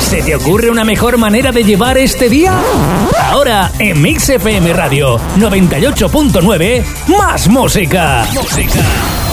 ¿Se te ocurre una mejor manera de llevar este día? Ahora, en Mix FM Radio 98.9, más música.